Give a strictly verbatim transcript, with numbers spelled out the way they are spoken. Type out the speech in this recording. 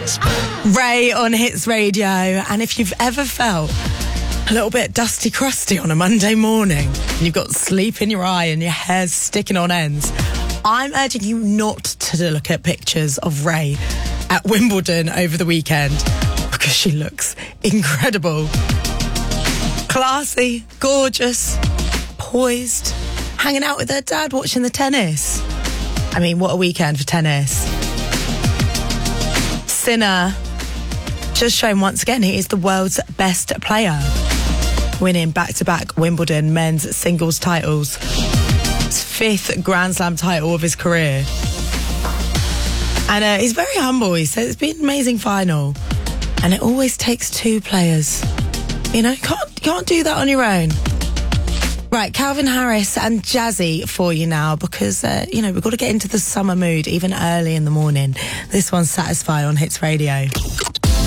Ray on Hits Radio. And if you've ever felt a little bit dusty crusty on a Monday morning and you've got sleep in your eye and your hair's sticking on ends, I'm urging you not to look at pictures of Ray at Wimbledon over the weekend because she looks incredible. Classy, gorgeous, poised, hanging out with her dad watching the tennis. I mean, what a weekend for tennis. Sinner just shown once again he is the world's best player, winning back-to-back Wimbledon men's singles titles. His fifth Grand Slam title of his career. And uh, he's very humble. He says it's been an amazing final. And it always takes two players. You know, can't, can't do that on your own. Right, Calvin Harris and Jazzy for you now because, uh, you know, we've got to get into the summer mood even early in the morning. This one's Satisfy on Hits Radio.